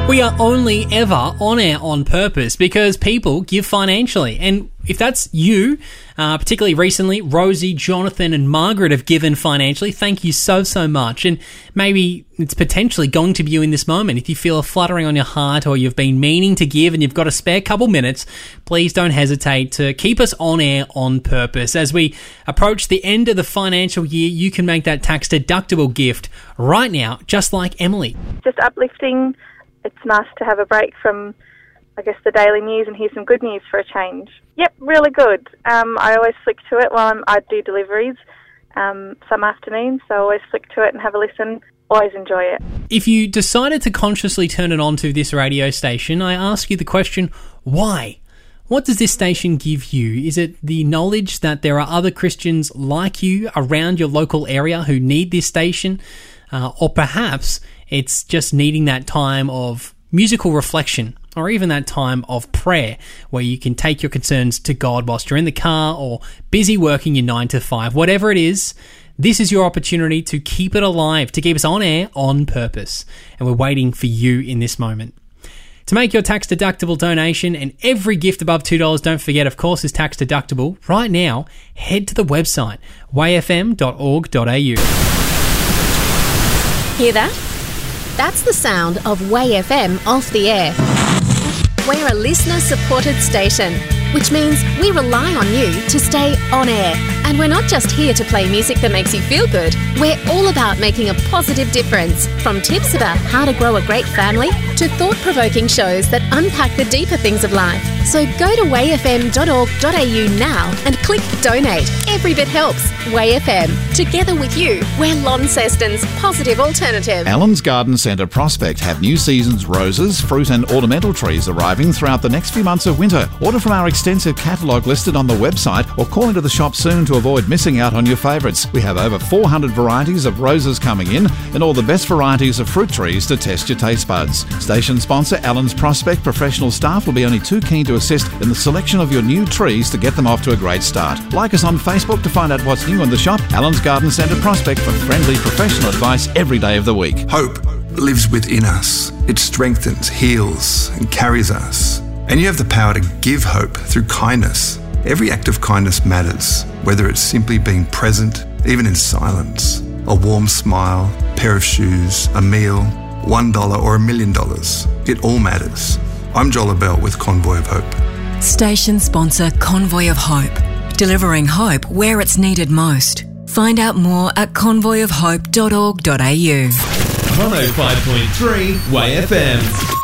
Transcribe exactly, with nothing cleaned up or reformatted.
We are only ever on air on purpose because people give financially. And if that's you, uh, particularly recently, Rosie, Jonathan and Margaret have given financially. Thank you so, so much. And maybe it's potentially going to be you in this moment. If you feel a fluttering on your heart or you've been meaning to give and you've got a spare couple minutes, please don't hesitate to keep us on air on purpose. As we approach the end of the financial year, you can make that tax-deductible gift right now, just like Emily. Just uplifting. It's nice to have a break from, I guess, the daily news and hear some good news for a change. Yep, really good. Um, I always flick to it while I'm, I do deliveries um, some afternoons, so I always flick to it and have a listen. Always enjoy it. If you decided to consciously turn it on to this radio station, I ask you the question, why? What does this station give you? Is it the knowledge that there are other Christians like you around your local area who need this station? Uh, or perhaps it's just needing that time of musical reflection or even that time of prayer where you can take your concerns to God whilst you're in the car or busy working your nine to five. Whatever it is, this is your opportunity to keep it alive, to keep us on air on purpose. And we're waiting for you in this moment. To make your tax-deductible donation, and every gift above two dollars, don't forget, of course, is tax-deductible, right now, head to the website, way f m dot org dot a u. Hear that? That's the sound of Way F M off the air. We're a listener-supported station, which means we rely on you to stay on air. And we're not just here to play music that makes you feel good. We're all about making a positive difference, from tips about how to grow a great family to thought-provoking shows that unpack the deeper things of life. So go to way f m dot org dot a u now and click donate. Every bit helps. Way F M. Together with you, we're Launceston's positive alternative. Allen's Garden Centre Prospect have new season's roses, fruit and ornamental trees arriving throughout the next few months of winter. Order from our extensive catalogue listed on the website or call into the shop soon to avoid missing out on your favourites. We have over four hundred varieties of roses coming in and all the best varieties of fruit trees to test your taste buds. Station sponsor Allen's Prospect professional staff will be only too keen to assist in the selection of your new trees to get them off to a great start. Like us on Facebook to find out what's new in the shop. Allen's Garden Centre Prospect for friendly professional advice every day of the week. Hope lives within us. It strengthens, heals and carries us. And you have the power to give hope through kindness. Every act of kindness matters, whether it's simply being present, even in silence, a warm smile, a pair of shoes, a meal, one dollar or a million dollars. It all matters. I'm Joel Abell with Convoy of Hope. Station sponsor Convoy of Hope, delivering hope where it's needed most. Find out more at convoy of hope dot org dot a u. one oh five point three Way F M.